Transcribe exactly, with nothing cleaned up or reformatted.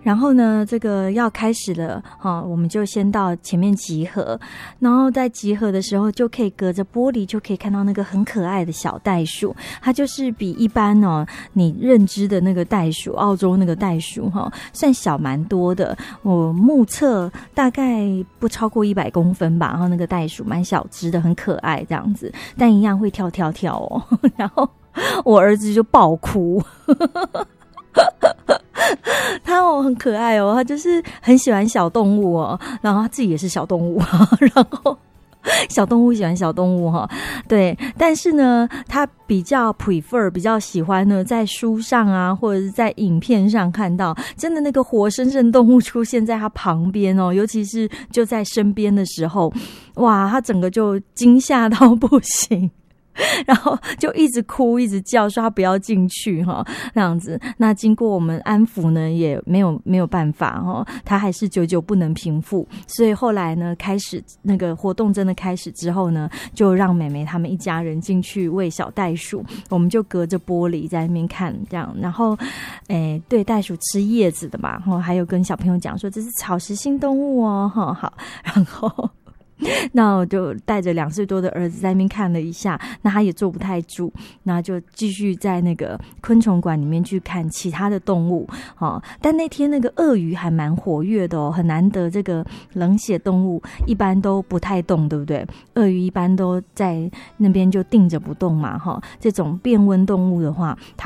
然后呢，这个要开始了哈、哦，我们就先到前面集合，然后在集合的时候就可以隔着玻璃就可以看到那个很可爱的小袋鼠，它就是比一般哦你认知的那个袋鼠，澳洲那个袋鼠哈、哦，算小蛮多的，我目测大概不超过一百公分吧，然后那个袋鼠蛮小只的，很可爱这样子，但一样会跳跳跳哦，然后我儿子就爆哭。他哦很可爱哦，他就是很喜欢小动物哦，然后他自己也是小动物，然后小动物喜欢小动物哈，对，但是呢，他比较 prefer 比较喜欢呢，在书上啊，或者是在影片上看到真的那个活生生动物出现在他旁边哦，尤其是就在身边的时候，哇，他整个就惊吓到不行。然后就一直哭一直叫说他不要进去哈，那样子。那经过我们安抚呢，也没有没有办法哈，他还是久久不能平复。所以后来呢，开始那个活动真的开始之后呢，就让妹妹他们一家人进去喂小袋鼠，我们就隔着玻璃在那边看这样。然后，诶，对，袋鼠吃叶子的嘛，然后还有跟小朋友讲说这是草食性动物哦，哈好，然后。那我就带着两岁多的儿子在那边看了一下，那他也坐不太住，那就继续在那个昆虫馆里面去看其他的动物、哦、但那天那个鳄鱼还蛮活跃的哦，很难得，这个冷血动物一般都不太动，对不对？鳄鱼一般都在那边就定着不动嘛、哦、这种变温动物的话